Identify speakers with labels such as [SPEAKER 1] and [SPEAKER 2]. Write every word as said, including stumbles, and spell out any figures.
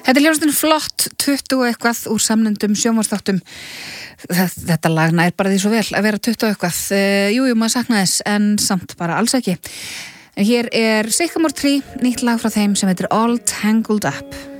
[SPEAKER 1] Þetta er hljómsveitin Flott, tuttugu og eitthvað úr samnefndum sjónvarpsþáttum. Þetta lag nær bara því svo vel að vera tuttugu og eitthvað. Uh, jú, jú, maður sakna þess, en samt bara alls ekki. En hér er Sycamore Tree, nýtt lag frá þeim sem heitir All Tangled Up.